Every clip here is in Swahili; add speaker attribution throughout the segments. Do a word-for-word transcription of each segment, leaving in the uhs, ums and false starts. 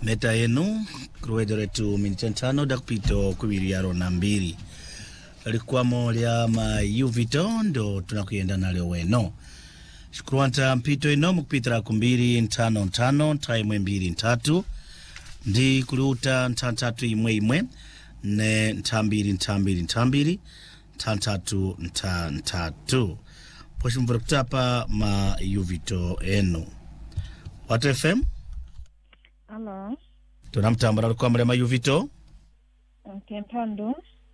Speaker 1: meta yenu kruedere tu minchantano dakpito kubiri yaro na mbili alikuwa moja ma Uvito ndo tunakuyenda na leo weno shukruanta mpito ino mkupitara kumbiri ntano ntano time mbili ntatu ndi kuluta ntantatu imwe imwe ne ntambiri ntambiri ntambiri ntantatu ntantatu poshi mvura kutapa ma Uvito eno Watu F M.
Speaker 2: Hello.
Speaker 1: Tunamtambara kwa mrema Uvito.
Speaker 2: Kempando.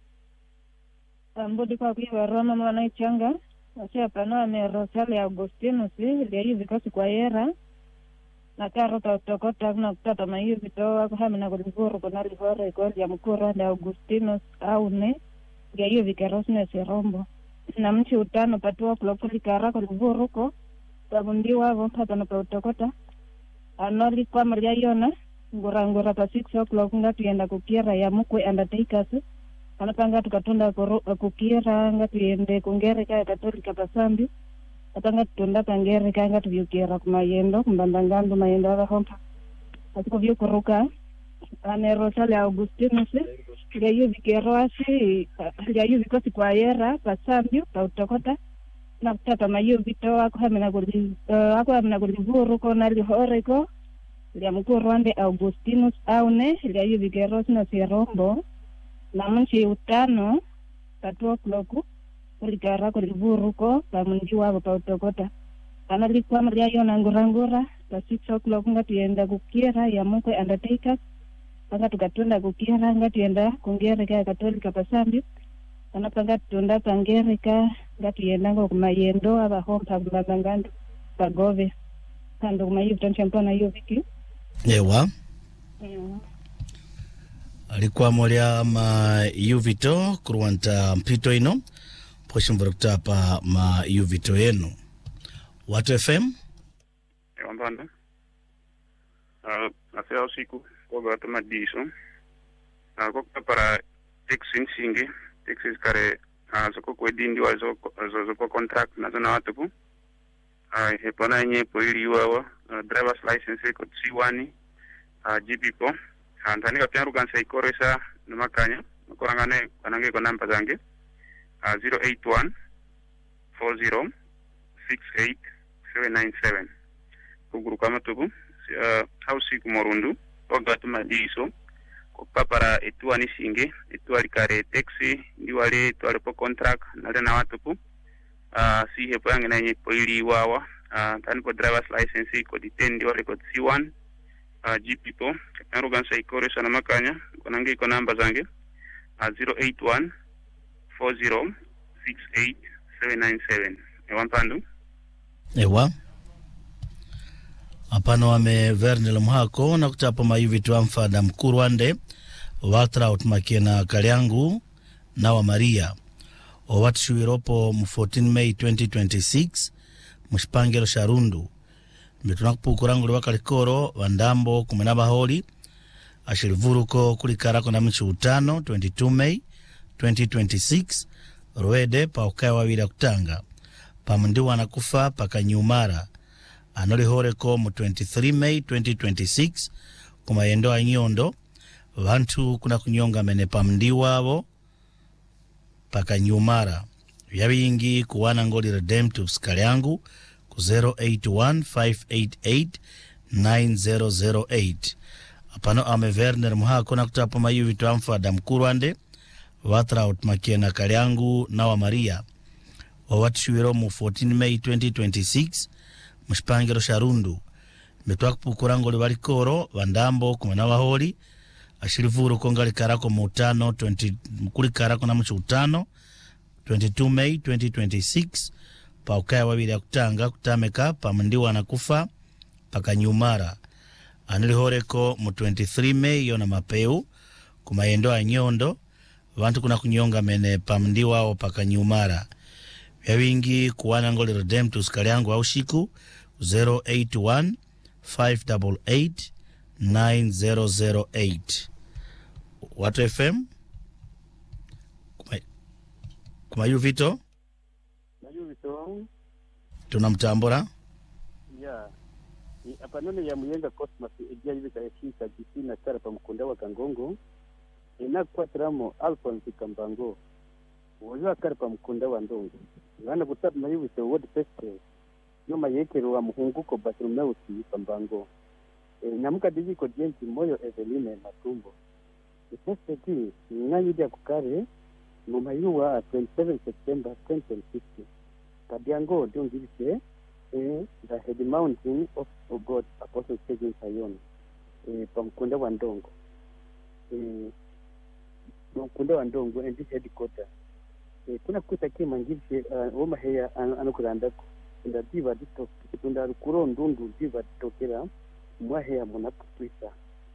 Speaker 2: Ambodi kwa kuiwa Roma mwana ichanga. Wasia panoa me Rosale Augustino si. Lia hivi kasi kwa era. Na karo ta utokota kuna kutata ma Uvito. Wako hami na kulivuru kuna livoro ikoli ya mkura na Augustino au ne. Lia hivi karosne si rombo. Na mchi utano patuwa kulokuli karako livuru ko. Wabundi wavo hata na pa utokota. Anoli kwa maria yona ngora ngora pa six o'clock ngati yenda kukiera ya mukwe undertakers anapanga tukatunda kukiera ngati yende kungere kaya katolika pasambi atanga tunda pangere kaya ngati yukiera kumayendo kumbandangando mayendo ava hompa atiko vyo kuruka ane Rosale Augustino se ya yu vikero asi ya yu vikosi kwa era pasambi pa utokota na kutata mayu vito wako hamina kuli wako hamina kulivuru kona lihoreko lia mkuru wande Augustinus aune lia yu vigeros na sirombo na mnchi utano tatuwa kloku kulikara kulivuru ko pa mnji wabo pa utokota kana likuwa mria yona ngurangura pa six o'clock ngati yenda kukiera ya mkwe undertakers anga tukatunda kukiera ngati yenda kungere kaya katolika pasambi anapanga tunda pangerika ngati yendango kumayendo aba hompa kubabangando bagove kando kumayivu tanchampana hiyo viki
Speaker 1: ewa
Speaker 2: yeah.
Speaker 1: Alikuwa moja ma Uvito kuruanta mpito ino poshi mvura kutapa ma Uvito yenu Watu F M.
Speaker 3: Ewa mbanda uh, nasea usiku kwa gata madiso uh, kwa para texin singe Texas kare zoko kwedindi wa zoko zoko contract na zona watupu ah hepana nye poili wawa driver's license ko C one G P po antani ka piaru kan sai koresa namakanya korangane kanange ko namba zange zero eight one four zero six eight seven nine seven kuguru kama tubu hausi kumorundu ogatu madiso para etua ni singe etua likare taxi ndi wale etua po contract na na watupu ah si hepo yange na nye poili wawa ah tani ko driver's license ko detain ndi wale ko C one ah G P po kanu gansa ikore sana makanya konange ko namba zange zero eight one four zero six eight seven nine seven ewa mpandu
Speaker 1: ewa apano wame Vernel Mhako na kutapa mayuvitu wa mfada mkuru wande watra utmakena Kalyangu na wa Maria o watu shuiropo mu fourteen May twenty twenty-six mshipangelo sharundu mbetunakupu kuranguli wakalikoro wandambo kumenaba holi ashilivuruko kulikarako na mchi utano twenty-two May twenty twenty-six roede pa ukaya wawila kutanga pamundiwa na kufa paka Nyumara anoli horeko mu twenty-three May twenty twenty-six kumayendo anyondo vantu kuna kunyonga mene pamdiwa wabo paka Nyumara yabingi kuwana ngoli redemptus Kalyangu ku zero eight one five eight eight nine zero zero eight apano ame Werner Mhako na kutapa mayuvi tuamfada mkuru ande watra utmakena Kalyangu na wa Maria wa watu shuiro mu fourteen May twenty twenty-six mshipangelo sharundu metwa kupukurangoli walikoro vandambo kumana waholi ashilivuru kongali karako mutano twenty mkuli karako na mchu utano twenty-two May twenty twenty-six pa ukaya wabili ya kutanga kutameka pa mndiwa na kufa paka Nyumara anilihoreko mu twenty-three May yona mapeu kumayendo anyondo vantu kuna kunyonga mene pa mndiwa o paka Nyumara yawingi kuwana ngoli redemptus Kalyangu au shiku zero eight one five eight eight nine zero zero eight Watu F M kuma, kuma Uvito
Speaker 4: Uvito
Speaker 1: tunamtambura
Speaker 4: yeah hapa none ya muyenga Cosmas ejia hivi kaishika jisina kara pa mkunda wa Kangongo ina kwa tramo Alphonse Kambango wajua kara pa mkunda wa Ndongo ngana kutabu na hivi se word festival yoma yekero wa muhunguko Bartholomeus Kambango e, namuka dijiko jenti moyo Eveline Matumbo festival ngani dia kukare mumayuwa twenty-seventh September twenty fifteen Kadiango ndio ngilise eh the head mountain of, of God Apostle Stephen Sayon eh pamkunda wa Ndongo eh pamkunda wa Ndongo and this headquarter eh kuna kuta kima ngilise uh, oma heya anakuranda nda diva dito kitunda kuro ndundu diva tokera mwa heya munaputwisa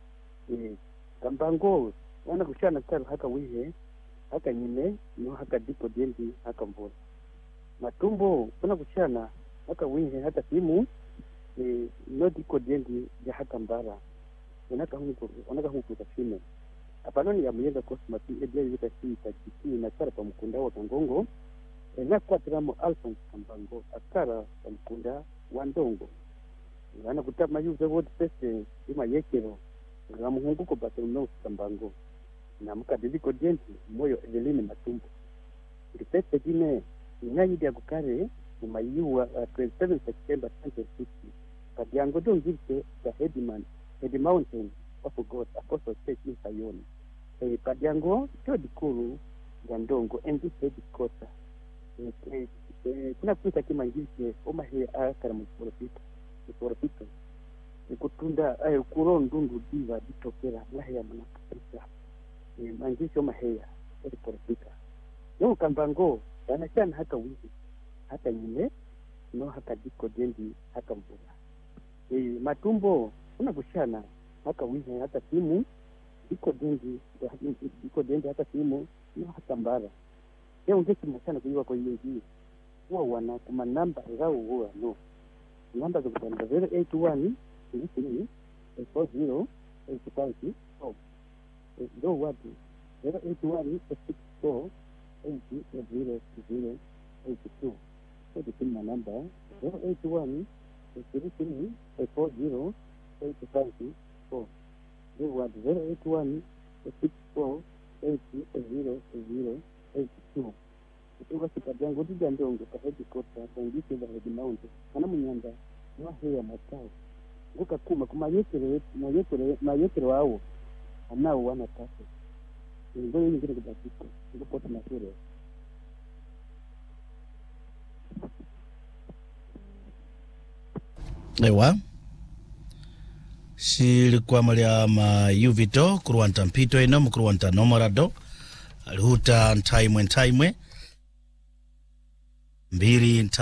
Speaker 4: eh Kambango wana kushana karo haka wihe haka nyine no haka dipo dendi haka mbona Matumbo kuna kuchana haka winhe hata simu e, no diko dendi ya haka mbara unaka hungu unaka hungu tafime apanoni ya muyenga Cosmas edia yita sita kiti na kara pa mkunda wa Kangongo e, na kwa tramo Alphonse Kambango akara pa mkunda wa Ndongo wana kutama mayuze word peste ima yekero nga muhunguko Bartholomeus Kambango na mukadidiko dendi moyo Eveline Matumbo ripete dine ngani dia kukare umayuwa uh, twenty-seventh September twenty fifteen Kadiango don't give the, the headman at the mountain of God Apostle Church in Sayoni eh Kadiango to dikuru ya Ndongo and this headquarter eh eh kuna kuita kimangilise oma he akara mporofita mporofita nikutunda ayo kuro ndundu diva ditokera lahe ya manakapisa eh mangilise oma he ya mporofita yo Kambango anachana hata wizi hata nyine no hata diko dendi hata mbura e, Matumbo kuna kushana hata wizi hata simu diko dendi diko dendi hata simu no hata mbara yao ngeki mchana kuiwa kwa hiyo hii huwa wana kuma namba zao huwa no namba za kutanda zero eight one three four zero eight five four ndio watu zero eight one six four eight zero zero eight two. So the pin number zero eight one three three four zero eight five four. They were zero eight one six four eight zero zero eight two. Kutoka Kadiango dia Ndongo kahedi kota tangisi za head mountain kana munyanda wa heya matao nguka kuma kuma yekere mayekere mayekere wao anao wana tatu ndio yeye ngine kubadilika ndipo tunasema
Speaker 1: ewa silikuwa malia ma yuvito kuruanta mpito ino mkuruanta nomorado alihuta ntaimwe ntaimwe mbiri